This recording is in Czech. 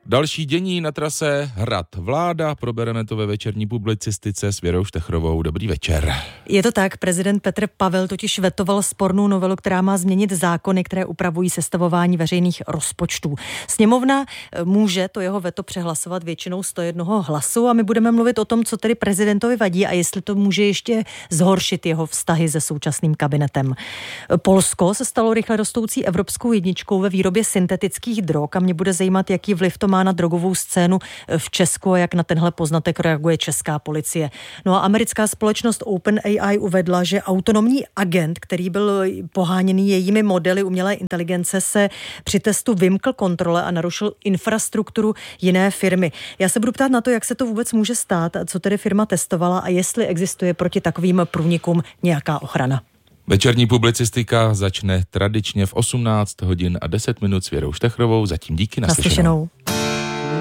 Další dění na trase Hrad vláda, probereme to ve večerní publicistice s Věrou Štechrovou. Dobrý večer. Je to tak, prezident Petr Pavel totiž vetoval spornou novelu, která má změnit zákony, které upravují sestavování veřejných rozpočtů. Sněmovna může to jeho veto přehlasovat většinou 101 hlasu a my budeme mluvit o tom, co tedy prezidentovi vadí a jestli to může ještě zhoršit jeho vztahy se současným kabinetem. Polsko se stalo rychle rostoucí evropskou jedničkou ve výrobě syntetických drog a mě bude zajímat, jaký vliv to má na drogovou scénu v Česku a jak na tenhle poznatek reaguje česká policie. No a americká společnost OpenAI uvedla, že autonomní agent, který byl poháněný jejími modely umělé inteligence, se při testu vymkl kontrole a narušil infrastrukturu jiné firmy. Já se budu ptát na to, jak se to vůbec může stát, co tedy firma testovala a jestli existuje proti takovým průnikům nějaká ochrana. Večerní publicistika začne tradičně v 18 hodin a 10 minut s Věrou Štechrovou. Zatím díky, naslyšenou.